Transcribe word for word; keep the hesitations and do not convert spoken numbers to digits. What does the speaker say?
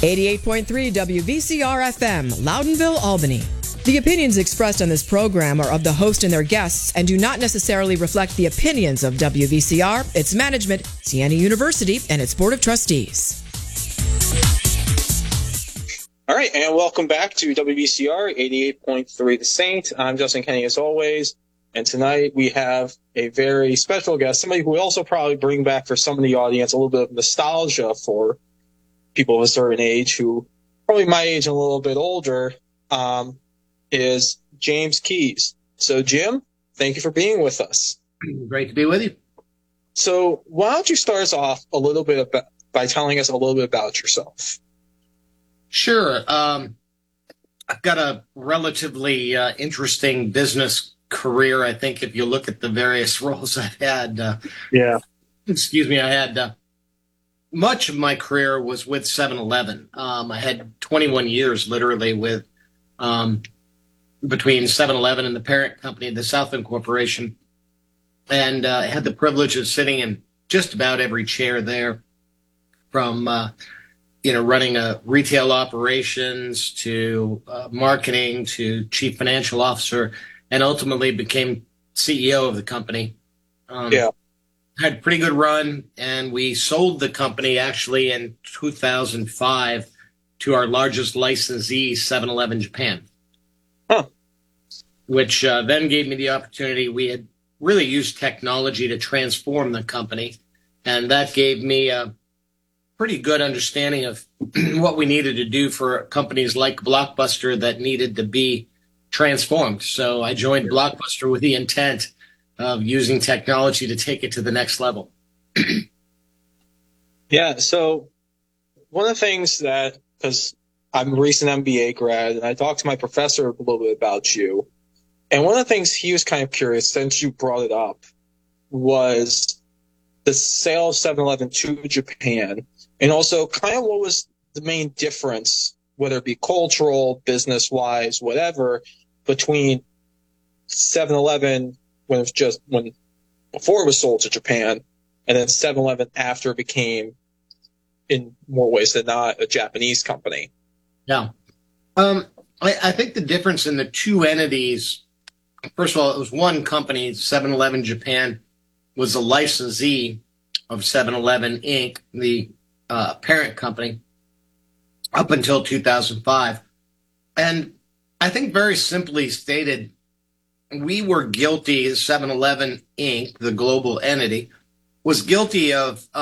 eighty-eight point three W V C R F M, Loudonville, Albany. The opinions expressed on this program are of the host and their guests and do not necessarily reflect the opinions of W V C R, its management, Siena University, and its Board of Trustees. All right, and welcome back to W V C R eighty-eight point three The Saint. I'm Justin Kenny as always, and tonight we have a very special guest, somebody who we also probably bring back for some of the audience a little bit of nostalgia for people of a certain age who probably my age and a little bit older, um, is James Keys. So, Jim, thank you for being with us. Great to be with you. So why don't you start us off a little bit about, by telling us a little bit about yourself? Sure. Um, I've got a relatively uh, interesting business career. I think if you look at the various roles I've had, uh, yeah, excuse me, I had uh, much of my career was with seven eleven. Um, I had twenty-one years literally with um, between seven eleven and the parent company, the Southland Corporation. And uh, I had the privilege of sitting in just about every chair there, from uh, you know, running a retail operations to uh, marketing to chief financial officer, and ultimately became C E O of the company. Um, yeah. Had a pretty good run, and we sold the company actually in two thousand five to our largest licensee, seven eleven Japan, huh. which uh, then gave me the opportunity. We had really used technology to transform the company, and that gave me a pretty good understanding of what we needed to do for companies like Blockbuster that needed to be transformed. So I joined Blockbuster with the intent of using technology to take it to the next level. Yeah, so one of the things that, because I'm a recent M B A grad, and I talked to my professor a little bit about you, and one of the things he was kind of curious, since you brought it up, was the sale of seven eleven to Japan, and also kind of what was the main difference, whether it be cultural, business-wise, whatever, between seven eleven when it was just when before it was sold to Japan, and then seven eleven after it became, in more ways than not, a Japanese company. Yeah. Um, I, I think the difference in the two entities, first of all, it was one company, seven eleven Japan, was a licensee of seven eleven Incorporated, the uh, parent company, up until two thousand five. And I think very simply stated, we were guilty, seven eleven Incorporated, the global entity, was guilty of